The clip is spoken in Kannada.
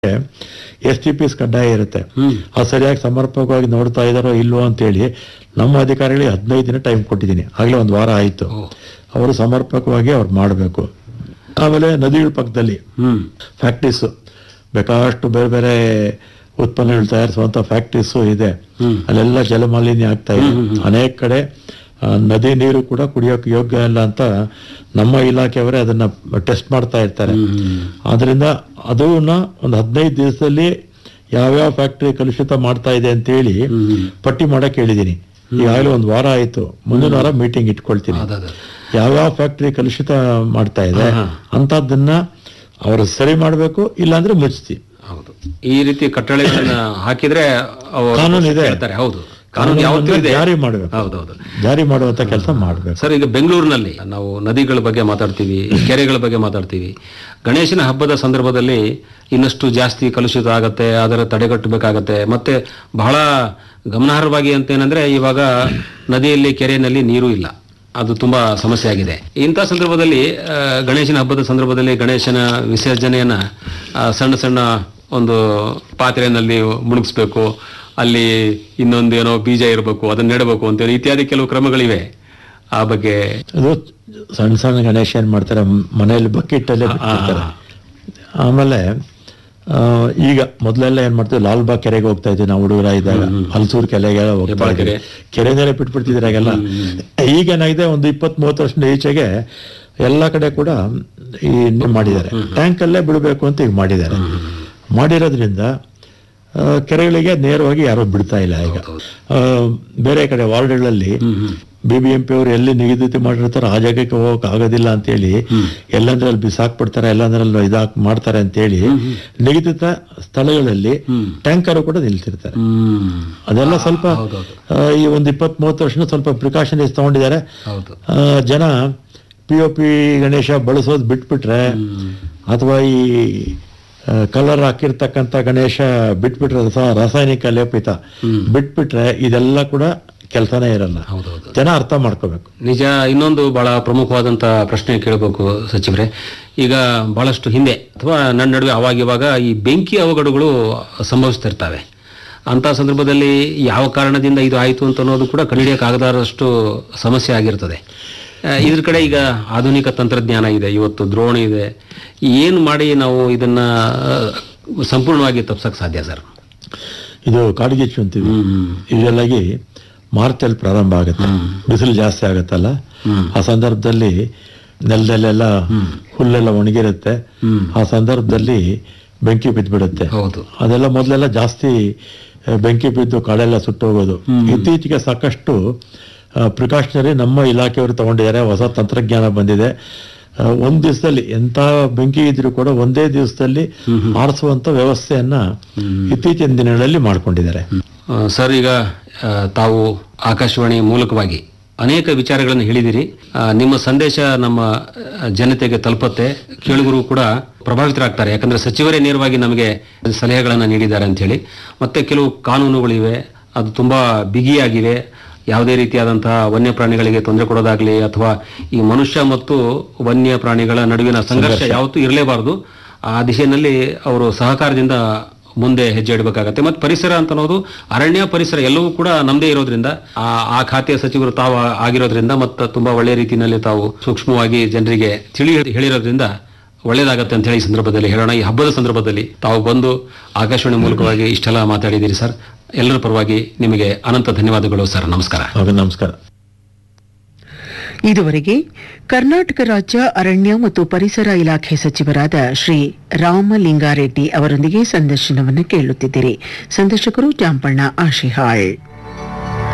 STPs ಕಡ್ಡಾಯ ಇರುತ್ತೆ. ಅದು ಸರಿಯಾಗಿ ಸಮರ್ಪಕವಾಗಿ ನೋಡ್ತಾ ಇದಾರೋ ಇಲ್ವೋ ಅಂತೇಳಿ ನಮ್ಮ ಅಧಿಕಾರಿಗಳಿಗೆ 15 ದಿನ ಟೈಮ್ ಕೊಟ್ಟಿದ್ದೀನಿ. ಆಗಲೇ ಒಂದು ವಾರ ಆಯಿತು. ಅವರು ಸಮರ್ಪಕವಾಗಿ ಅವ್ರು ಮಾಡಬೇಕು. ಆಮೇಲೆ ನದಿಗಳ ಪಕ್ಕದಲ್ಲಿ ಫ್ಯಾಕ್ಟ್ರೀಸು, ಬೇಕಾಷ್ಟು ಬೇರೆ ಬೇರೆ ಉತ್ಪನ್ನಗಳು ತಯಾರಿಸುವಂತ ಫ್ಯಾಕ್ಟ್ರೀಸು ಇದೆ. ಅಲ್ಲೆಲ್ಲ ಜಲಮಾಲಿನ್ಯ ಆಗ್ತಾ ಇದೆ. ಅನೇಕ ಕಡೆ ನದಿ ನೀರು ಕೂಡ ಕುಡಿಯೋಕೆ ಯೋಗ್ಯ ಇಲ್ಲ ಅಂತ ನಮ್ಮ ಇಲಾಖೆಯವರೇ ಅದನ್ನ ಟೆಸ್ಟ್ ಮಾಡ್ತಾ ಇರ್ತಾರೆ. ಆದ್ರಿಂದ ಅದನ್ನ ಒಂದು 15 ದಿವಸದಲ್ಲಿ ಯಾವ್ಯಾವ ಫ್ಯಾಕ್ಟ್ರಿ ಕಲುಷಿತ ಮಾಡ್ತಾ ಇದೆ ಅಂತ ಹೇಳಿ ಪಟ್ಟಿ ಮಾಡಕ್ ಹೇಳಿದೀನಿ. ಈಗಾಗಲೇ ಒಂದು ವಾರ ಆಯ್ತು. ಮುಂದಿನ ವಾರ ಮೀಟಿಂಗ್ ಇಟ್ಕೊಳ್ತೀನಿ. ಯಾವ್ಯಾವ ಫ್ಯಾಕ್ಟ್ರಿ ಕಲುಷಿತ ಮಾಡ್ತಾ ಇದೆ ಅಂತದನ್ನ ಅವರು ಸರಿ ಮಾಡಬೇಕು, ಇಲ್ಲಾಂದ್ರೆ ಮುಚ್ತಿ. ಹೌದು, ಈ ರೀತಿ ಕಟ್ಟಳೆಗಳನ್ನ ಹಾಕಿದ್ರೆ ಕಾನೂನು ಇದೆ. ಹೌದು, ಕಾನೂನು ಯಾವತ್ತೂ ಇದೆ, ಜಾರಿ ಮಾಡಬೇಕು. ಹೌದೌದು, ಜಾರಿ ಮಾಡುವಂತ ಕೆಲಸ ಮಾಡಬೇಕು. ಸರ್, ಈಗ ಬೆಂಗಳೂರಿನಲ್ಲಿ ನಾವು ನದಿಗಳ ಬಗ್ಗೆ ಮಾತಾಡ್ತೀವಿ, ಕೆರೆಗಳ ಬಗ್ಗೆ ಮಾತಾಡ್ತೀವಿ. ಗಣೇಶನ ಹಬ್ಬದ ಸಂದರ್ಭದಲ್ಲಿ ಇನ್ನಷ್ಟು ಜಾಸ್ತಿ ಕಲುಷಿತ ಆಗತ್ತೆ, ಅದರ ತಡೆಗಟ್ಟಬೇಕಾಗತ್ತೆ. ಮತ್ತೆ ಬಹಳ ಗಮನಾರ್ಹವಾಗಿ ಅಂತೇನಂದ್ರೆ ಇವಾಗ ನದಿಯಲ್ಲಿ ಕೆರೆಯಲ್ಲಿ ನೀರು ಇಲ್ಲ, ಅದು ತುಂಬಾ ಸಮಸ್ಯೆ ಆಗಿದೆ. ಇಂಥ ಸಂದರ್ಭದಲ್ಲಿ ಗಣೇಶನ ಹಬ್ಬದ ಸಂದರ್ಭದಲ್ಲಿ ಗಣೇಶನ ವಿಸರ್ಜನೆಯನ್ನ ಸಣ್ಣ ಸಣ್ಣ ಒಂದು ಪಾತ್ರೆಯಲ್ಲಿ ಮುಳುಗಿಸ್ಬೇಕು, ಅಲ್ಲಿ ಇನ್ನೊಂದು ಏನೋ ಬೀಜ ಇರಬೇಕು, ಅದನ್ನ ನೆಡಬೇಕು ಅಂತೇಳಿ ಇತ್ಯಾದಿ ಕೆಲವು ಕ್ರಮಗಳಿವೆ. ಆ ಬಗ್ಗೆ ಅದು ಸಣ್ಣ ಸಣ್ಣ ಗಣೇಶ ಏನ್ ಮಾಡ್ತಾರೆ, ಮನೆಯಲ್ಲಿ ಬಕೆಟ್ ಅಲ್ಲೇ ಬಿಟ್ಟಿರ್ತಾರೆ. ಆಮೇಲೆ ಈಗ ಮೊದಲೆಲ್ಲ ಏನ್ ಮಾಡ್ತೀವಿ, ಲಾಲ್ಬಾಗ್ ಕೆರೆಗೆ ಹೋಗ್ತಾ ಇದ್ವಿ ನಾವು ಹುಡುಗರ ಇದ್ದಾಗ. ಹಲಸೂರು ಕೆರೆಗೆಲ್ಲ ಹೋಗ್ತಾ ಇದ್ವಿ, ಕೆರೆನೆಲ್ಲ ಬಿಟ್ಬಿಡ್ತಿದ್ರೆ ಆಗೆಲ್ಲ. ಈಗೇನಾಗಿದೆ, ಒಂದು 20-30 ವರ್ಷದ ಈಚೆಗೆ ಎಲ್ಲ ಕಡೆ ಕೂಡ ಈ ಮಾಡಿದ್ದಾರೆ, ಟ್ಯಾಂಕ್ ಅಲ್ಲೇ ಬಿಡಬೇಕು ಅಂತ ಈಗ ಮಾಡಿದ್ದಾರೆ. ಮಾಡಿರೋದ್ರಿಂದ ಕೆರೆಗಳಿಗೆ ನೇರವಾಗಿ ಯಾರು ಬಿಡ್ತಾ ಇಲ್ಲ. ಈಗ ಬೇರೆ ಕಡೆ ವಾರ್ಡ್ಗಳಲ್ಲಿ BBMP ಅವರು ಎಲ್ಲಿ ನಿಗದಿತ ಮಾಡಿರ್ತಾರೋ ಆ ಜಾಗಕ್ಕೆ ಹೋಗಕ್ ಆಗೋದಿಲ್ಲ ಅಂತೇಳಿ ಎಲ್ಲಂದ್ರಲ್ಲಿ ಬಿಸಾಕ್ಬಿಡ್ತಾರೆ, ಎಲ್ಲಂದ್ರಲ್ಲಿ ಮಾಡ್ತಾರೆ ಅಂತೇಳಿ ನಿಗದಿತ ಸ್ಥಳಗಳಲ್ಲಿ ಟ್ಯಾಂಕರ್ ಕೂಡ ನಿಲ್ತಿರ್ತಾರೆ. ಅದೆಲ್ಲ ಸ್ವಲ್ಪ ಈ ಒಂದು 20-30 ವರ್ಷ ಸ್ವಲ್ಪ ಪ್ರಿಕಾಷನ್ಸ್ ತಗೊಂಡಿದ್ದಾರೆ. ಜನ POP ಗಣೇಶ ಬಳಸೋದು ಬಿಟ್ಬಿಟ್ರೆ, ಅಥವಾ ಈ ಕಲರ್ ಹಾಕಿರ್ತಕ್ಕಂಥ ಗಣೇಶ ಬಿಟ್ಬಿಟ್ರೆ, ರಾಸಾಯನಿಕ ಲೇಪಿತ ಬಿಟ್ಬಿಟ್ರೆ ಇದೆಲ್ಲ ಕೂಡ ಕೆಲಸನೇ ಇರಲ್ಲ. ಜನ ಅರ್ಥ ಮಾಡ್ಕೋಬೇಕು. ನಿಜ. ಇನ್ನೊಂದು ಬಹಳ ಪ್ರಮುಖವಾದಂತ ಪ್ರಶ್ನೆ ಕೇಳಬೇಕು ಸಚಿವರೇ. ಈಗ ಬಹಳಷ್ಟು ಹಿಂದೆ ಅಥವಾ ನನ್ನ ನಡುವೆ ಅವಾಗಿವಾಗ ಈ ಬೆಂಕಿ ಅವಘಡಗಳು ಸಂಭವಿಸ್ತಿರ್ತವೆ. ಅಂತ ಸಂದರ್ಭದಲ್ಲಿ ಯಾವ ಕಾರಣದಿಂದ ಇದು ಆಯಿತು ಅಂತ ಅನ್ನೋದು ಕೂಡ ಕಂಡುಹಿಡಿಯಕ್ಕಾಗದಷ್ಟು ಸಮಸ್ಯೆ ಆಗಿರ್ತದೆ. ಇದ್ರ ಕಡೆ ಈಗ ಆಧುನಿಕ ತಂತ್ರಜ್ಞಾನ ಇದೆ, ಇವತ್ತು ಡ್ರೋನ್ ಇದೆ. ಏನು ಮಾಡಿ ನಾವು ಇದನ್ನ ಸಂಪೂರ್ಣವಾಗಿ ತಪ್ಪಿಸಕ್ ಸಾಧ್ಯ ಸರ್? ಇದು ಕಾಡ್ಗಿಚ್ಚು ಅಂತೀವಿ. ಯೂಶಲಾಗಿ ಮಾರ್ಚಲ್ಲಿ ಪ್ರಾರಂಭ ಆಗುತ್ತೆ, ಬಿಸಿಲು ಜಾಸ್ತಿ ಆಗುತ್ತಲ್ಲ, ಆ ಸಂದರ್ಭದಲ್ಲಿ ನೆಲದಲ್ಲೆಲ್ಲ ಹುಲ್ಲೆಲ್ಲ ಒಣಗಿರುತ್ತೆ. ಆ ಸಂದರ್ಭದಲ್ಲಿ ಬೆಂಕಿ ಬಿದ್ದುಬಿಡುತ್ತೆ. ಅದೆಲ್ಲ ಮೊದಲೆಲ್ಲ ಜಾಸ್ತಿ ಬೆಂಕಿ ಬಿದ್ದು ಕಾಳೆಲ್ಲ ಸುಟ್ಟೋಗೋದು. ಇತ್ತೀಚೆಗೆ ಸಾಕಷ್ಟು ಪ್ರಿಕಾಷನರಿ ನಮ್ಮ ಇಲಾಖೆಯವರು ತಗೊಂಡಿದ್ದಾರೆ. ಹೊಸ ತಂತ್ರಜ್ಞಾನ ಬಂದಿದೆ. ಒಂದ್ ದಿವಸದಲ್ಲಿ ಎಂತ ಬೆಂಕಿ ಇದ್ರೂ ಕೂಡ ಒಂದೇ ದಿವಸದಲ್ಲಿ ಆರಿಸುವಂತ ವ್ಯವಸ್ಥೆಯನ್ನ ಇತ್ತೀಚಿನ ದಿನಗಳಲ್ಲಿ ಮಾಡ್ಕೊಂಡಿದ್ದಾರೆ. ಸರ್, ಈಗ ತಾವು ಆಕಾಶವಾಣಿ ಮೂಲಕವಾಗಿ ಅನೇಕ ವಿಚಾರಗಳನ್ನು ಹೇಳಿದಿರಿ. ನಿಮ್ಮ ಸಂದೇಶ ನಮ್ಮ ಜನತೆಗೆ ತಲುಪತ್ತೆ, ಕೇಳುಗರು ಕೂಡ ಪ್ರಭಾವಿತರಾಗ್ತಾರೆ. ಯಾಕಂದ್ರೆ ಸಚಿವರೇ ನೇರವಾಗಿ ನಮಗೆ ಸಲಹೆಗಳನ್ನು ನೀಡಿದ್ದಾರೆ ಅಂತ ಹೇಳಿ. ಮತ್ತೆ ಕೆಲವು ಕಾನೂನುಗಳಿವೆ, ಅದು ತುಂಬಾ ಬಿಗಿಯಾಗಿವೆ. ಯಾವುದೇ ರೀತಿಯಾದಂತಹ ವನ್ಯ ಪ್ರಾಣಿಗಳಿಗೆ ತೊಂದರೆ ಕೊಡೋದಾಗ್ಲಿ ಅಥವಾ ಈ ಮನುಷ್ಯ ಮತ್ತು ವನ್ಯ ಪ್ರಾಣಿಗಳ ನಡುವಿನ ಸಂಘರ್ಷ ಯಾವತ್ತೂ ಇರಲೇಬಾರದು. ಆ ದಿಶೆಯಲ್ಲಿ ಅವರು ಸಹಕಾರದಿಂದ ಮುಂದೆ ಹೆಜ್ಜೆ ಇಡಬೇಕಾಗತ್ತೆ. ಮತ್ತೆ ಪರಿಸರ ಅಂತ ಅನ್ನೋದು, ಅರಣ್ಯ ಪರಿಸರ ಎಲ್ಲವೂ ಕೂಡ ನಮ್ಮದೇ ಇರೋದ್ರಿಂದ, ಆ ಖಾತೆಯ ಸಚಿವರು ತಾವು ಆಗಿರೋದ್ರಿಂದ ಮತ್ತು ತುಂಬಾ ಒಳ್ಳೆಯ ರೀತಿಯಲ್ಲಿ ತಾವು ಸೂಕ್ಷ್ಮವಾಗಿ ಜನರಿಗೆ ತಿಳಿ ಹೇಳಿರೋದ್ರಿಂದ ಒಳ್ಳೇದಾಗತ್ತೆ ಅಂತ ಹೇಳಿ ಈ ಸಂದರ್ಭದಲ್ಲಿ ಹೇಳೋಣ. ಈ ಹಬ್ಬದ ಸಂದರ್ಭದಲ್ಲಿ ತಾವು ಬಂದು ಆಕಾಶವಾಣಿ ಮೂಲಕವಾಗಿ ಇಷ್ಟೆಲ್ಲ ಮಾತಾಡಿದ್ದೀರಿ ಸರ್. ಎಲ್ಲರ ಪರವಾಗಿ ನಿಮಗೆ ಅನಂತ ಧನ್ಯವಾದಗಳು ಸರ್. ನಮಸ್ಕಾರ. ನಮಸ್ಕಾರ. ಇದುವರೆಗೆ ಕರ್ನಾಟಕ ರಾಜ್ಯ ಅರಣ್ಯ ಮತ್ತು ಪರಿಸರ ಇಲಾಖೆ ಸಚಿವರಾದ ಶ್ರೀ ರಾಮಲಿಂಗಾರೆಡ್ಡಿ ಅವರೊಂದಿಗೆ ಸಂದರ್ಶನವನ್ನು ಕೇಳುತ್ತಿದ್ದೀರಿ. ಸಂದರ್ಶಕರು ಜಾಂಪಣ್ಣ ಆಶಿಹಾಳ್.